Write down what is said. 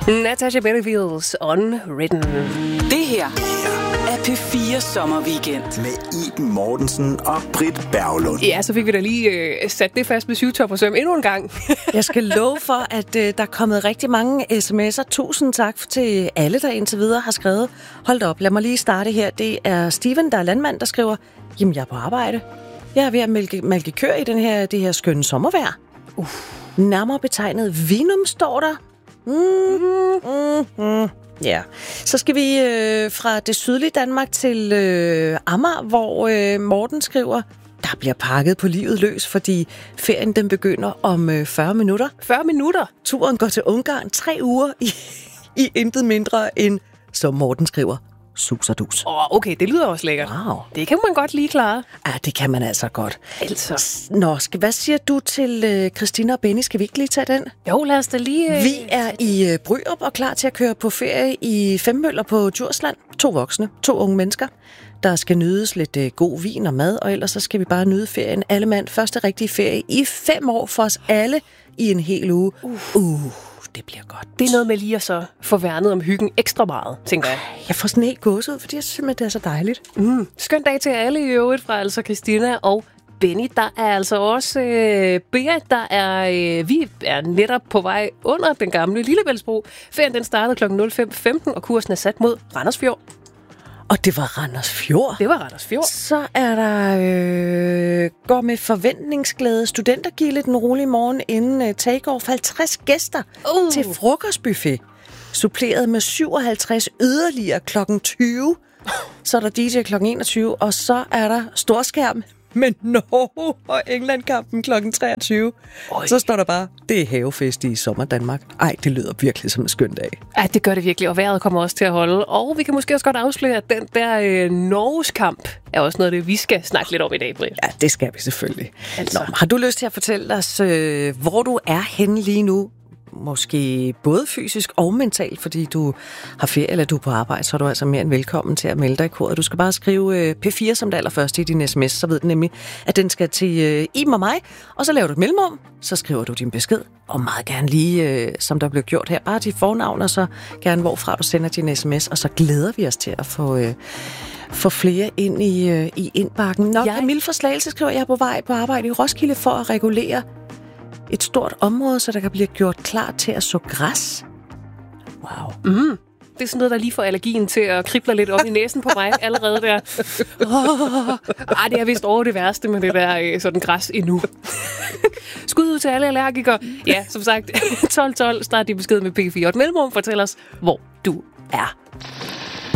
Natasha Bedingfields Unwritten. Det her er P4 Sommerweekend. Med Iben Mortensen og Britt Berglund. Ja, så fik vi da lige sat det fast med syvtop og søm endnu en gang. Jeg skal love for, at der er kommet rigtig mange sms'er. Tusind tak til alle, der indtil videre har skrevet. Hold op, lad mig lige starte her. Det er Steven, der er landmand, der skriver, jamen jeg er på arbejde. Jeg er ved at mælke køer i det her skønne sommervejr. Nærmere betegnet Vinum står der. Ja. Så skal vi fra det sydlige Danmark til Amager, hvor Morten skriver, der bliver pakket på livet løs, fordi ferien den begynder om 40 minutter. 40 minutter? Turen går til Ungarn 3 uger i intet mindre end, som Morten skriver, sus og dus. Okay, det lyder også lækkert. Wow. Det kan man godt lige klare. Ja, det kan man altså godt. Altså. Nå, hvad siger du til Christina og Benny? Skal vi ikke lige tage den? Jo, lad os da lige... Vi er i Bryrup og klar til at køre på ferie i Femmøller på Djursland. 2 voksne, 2 unge mennesker. Der skal nydes lidt god vin og mad, og ellers så skal vi bare nyde ferien. Alle mand, første rigtige ferie i 5 år for os alle i en hel uge. Det bliver godt. Det er noget med lige at så få værnet om hyggen ekstra meget, tænker jeg. Jeg får sådan helt gåsehud, fordi jeg synes, det er så dejligt. Skøn dag til alle i øvrigt fra altså Christina og Benny. Der er altså også Beat, vi er netop på vej under den gamle Lillebæltsbro. Ferien den startede kl. 05.15, og kursen er sat mod Randers Fjord. Og det var Randers Fjord. Det var Randers Fjord. Så er der går med forventningsglæde studentergilde den rolige morgen inden take-off. 50 gæster til frokostbuffet. Suppleret med 57 yderligere kl. 20. Så er der DJ kl. 21, og så er der storskærm med Norge og England-kampen kl. 23. Så står der bare, det er havefest i Sommerdanmark. Ej, det lyder virkelig som en skøn dag. Ja, det gør det virkelig, og vejret kommer også til at holde. Og vi kan måske også godt afsløre, at den der Norges kamp er også noget af det, vi skal snakke lidt om i dag, Britt. Ja, det skal vi selvfølgelig. Altså. Nå, har du lyst til at fortælle os, hvor du er henne lige nu? Måske både fysisk og mentalt, fordi du har ferie eller du er på arbejde, så er du altså mere end velkommen til at melde dig i koret. Du skal bare skrive P4 som det allerførste i din sms, så ved du nemlig, at den skal til Iben og mig, og så laver du et mellemrum, så skriver du din besked, og meget gerne lige, som der blev gjort her, bare dit fornavn, og så gerne hvorfra du sender din sms, og så glæder vi os til at få flere ind i indbakken. Nå, Camille fra Slagelse skriver, jeg er på vej på arbejde i Roskilde for at regulere et stort område, så der kan blive gjort klar til at så græs. Wow. Det er sådan noget, der lige får allergien til at krible lidt op i næsen på mig allerede der. Det er vist over det værste med det der sådan græs endnu. Skud ud til alle allergikere. Ja, som sagt, 12:12. Start din besked med P4 og et mellemrum. Fortæl os, hvor du er.